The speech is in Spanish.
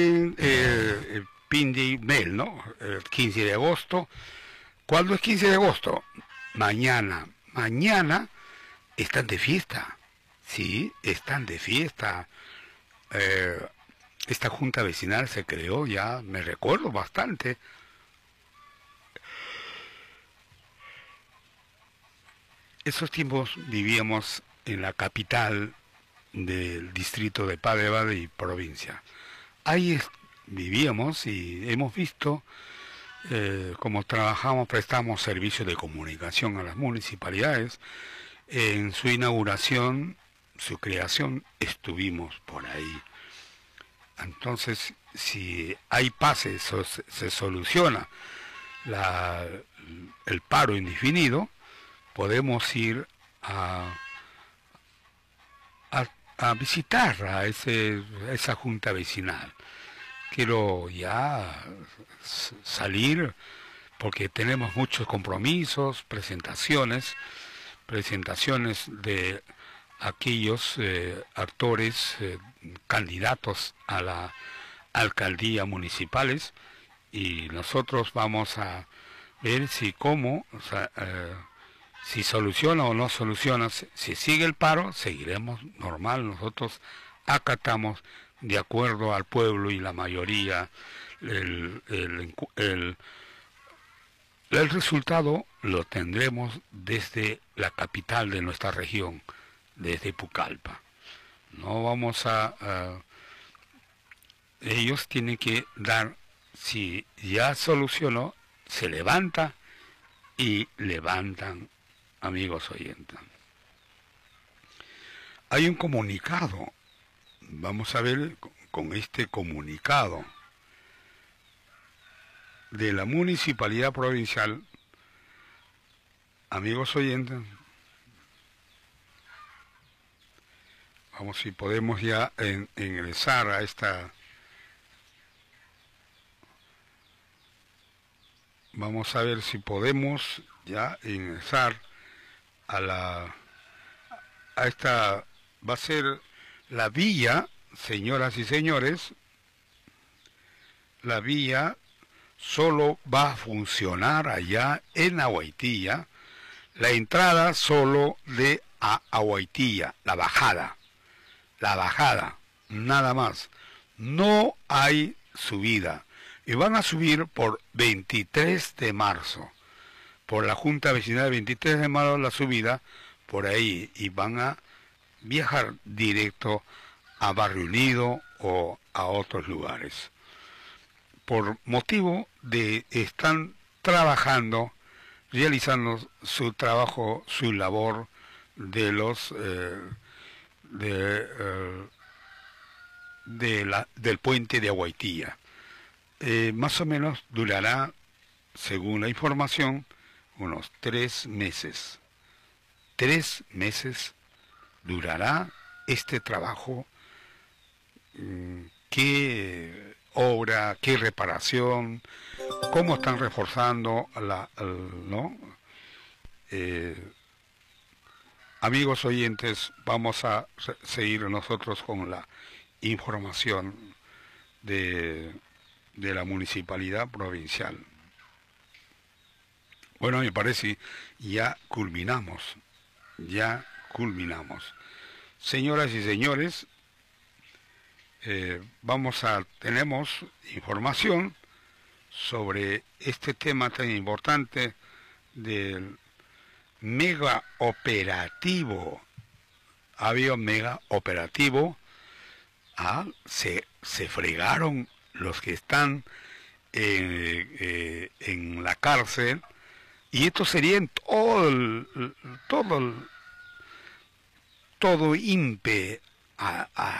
Pindi Mel, ¿no? El 15 de agosto. ¿Cuándo es 15 de agosto? Mañana. Mañana están de fiesta. Sí, están de fiesta. Eh, esta junta vecinal se creó ya, me recuerdo bastante. Esos tiempos vivíamos en la capital del distrito de Padre y provincia. Ahí vivíamos y hemos visto cómo trabajamos, prestamos servicios de comunicación a las municipalidades. En su inauguración, su creación, estuvimos por ahí. Entonces, si hay pases o se soluciona la, el paro indefinido, podemos ir a, a visitar a esa junta vecinal. Quiero ya salir porque tenemos muchos compromisos, presentaciones de aquellos actores, candidatos a la alcaldía municipales, y nosotros vamos a ver si cómo, o sea, si soluciona o no soluciona. Si sigue el paro, seguiremos normal, nosotros acatamos de acuerdo al pueblo y la mayoría el, el resultado lo tendremos desde la capital de nuestra región, desde Pucallpa. No vamos ellos tienen que dar, si ya solucionó, se levanta y levantan, amigos oyentes. Hay un comunicado, vamos a ver con este comunicado de la Municipalidad Provincial, amigos oyentes. Vamos, si podemos ya ingresar a esta. Vamos a ver si podemos ya ingresar a esta. Va a ser la vía, señoras y señores. La vía solo va a funcionar allá en Aguaitilla. La entrada solo de Aguaitilla, la bajada, nada más. No hay subida. Y van a subir por 23 de marzo, por la Junta Vecinal 23 de marzo la subida, por ahí, y van a viajar directo a Barrio Unido o a otros lugares. Por motivo de están trabajando, realizando su trabajo, su labor de los del puente de Aguaitilla. Más o menos durará, según la información, unos 3 meses. 3 meses durará este trabajo. ¿Qué obra, qué reparación, cómo están reforzando ¿no? Amigos oyentes, vamos a seguir nosotros con la información de la municipalidad provincial. Bueno, me parece ya culminamos. Señoras y señores, tenemos información sobre este tema tan importante del mega operativo. Había un mega operativo. Se fregaron los que están en la cárcel, y esto sería en todo INPE